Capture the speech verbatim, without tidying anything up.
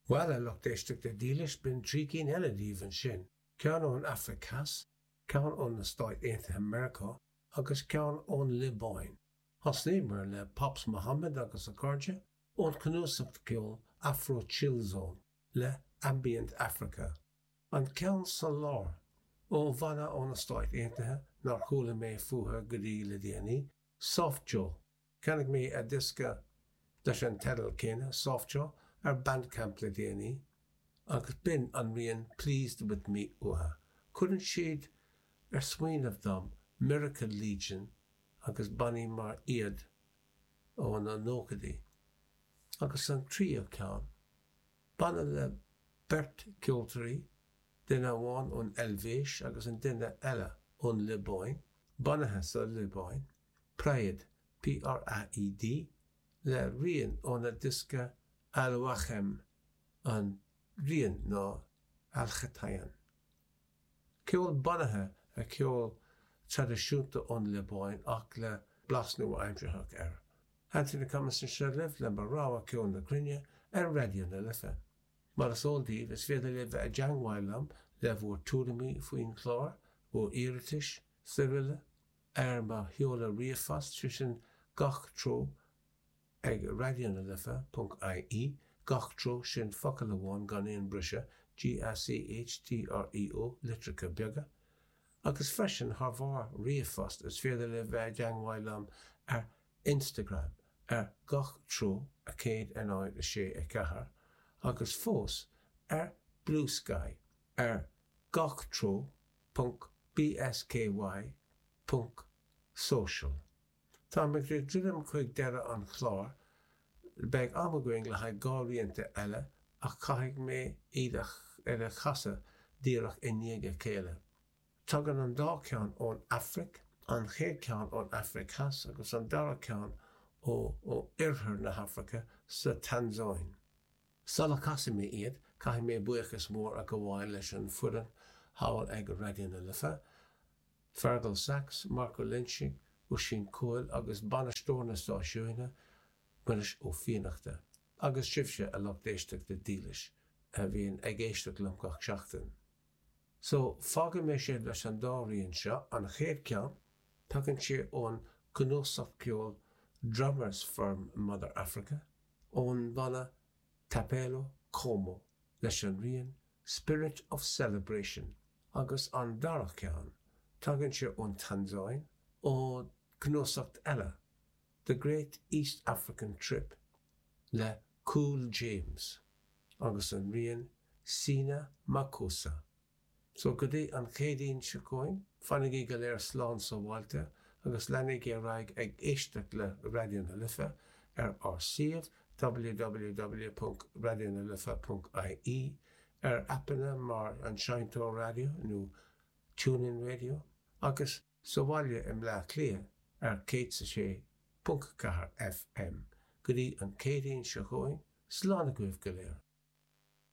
Well a loch déisteach de dílis bin trí cín eile díomhan sin. Ceann ón Africas, ceann ón na Stáit Aontaithe America, agus ceann ón Libáin. Thosnaí mar le Pops Muhammad agus a cóide, ón cnúsacht ceol Afro Chill Zone, le Ambient Africa. An ceann sa lár, ó bhana ón na Stáit Aontaithe, nar chúla mé fuatha go dtí le déanaí, Soft Joe. Ceannig mé a disca leis an tedal céine, Soft Joe, ar Bandcamp le déanaí, agus bin an rian Pleased With Me uatha. Couldn't siad ar smaoin of them Miracle Legion agus bannaí mar iad ó na nócadaí. Agus an trío ceann. Banna le Bert Kiltery, duine amháin ón Elvéis agus an duine eile ón Libáin, banathe sa Libáin, Praed, P R A E D, le rian ó na disca Al-Wachem an rian ná Al-Chatayan. Ceol banathe a ceol tradiisiúnta ón Libáin ach le blasnú aimseach ar. Anthony Commerson se leh le mar ráha ceol na grinne ar radio na lifa. Mar is óldíh is féidir le bheith a deangmhailm le bhór túramí faoin chlár ó iiritis, Cyrille, ar ma heola riafast sin gach tro ag radio na lifa punt I E, gach tro sin focail amháin gan éon brise, G A C H T R E O, litrica beaga. Agus freisin thar bhar riafast is féidir le bheith deangmhailm ar Instagram, ar gach tro a céad an áid a sé a cethar, agus fós ar Blue Sky, ar gach tro punt B S K Y punt social. Tá me gré drim chuig deire an chlár, beag amagoing le haid gáirianta eile ach caithfidh mé iadach ar a chasa díreach iníige céile. Tugann an dá ceann ón Afric, an chéad ceann ón Africas agus an dara ceann ó ó Iarthar na Hafraice sa Tanzáin. Sala casa mé iad, caithfidh mé buchas mór a go bhfáil leis an furan hail ag radio na lifa, Fergal Sachs, Marco Lynching, Uisín Cúil agus banastóir na stáisiúine muris ó fianachta. Agus sibse a loch déisteach de dílis a bhíon ag éisteach lom gach seachtain. So, fága mé sé leis an dáiríonn seo an chéad ceann, tugann sé ón cnúsacht ceol Drummers from Mother Africa, ón bhana Tapelo Como leis an rian Spirit of Celebration, agus an dara ceann, tugann sé ón Tanzáin, ó cnúsacht eile, The Great East African Trip, le Cool James, agus an rian Sina Makosa. So go dtí an chéadaoin se going, fannaigh go léir slán sa bhailte, agus lenaigh ar raig ag éisteach le radio na lifa ar ar siomh w w w punt radio na lifa punt I E, ar appanna mar an Seinto Radio nó TuneIn Radio, agus sa bhaile im le clia ar cé sa sé punt ceathair F M. Go dtí an chéadaoin se going, slán a goibh go léir.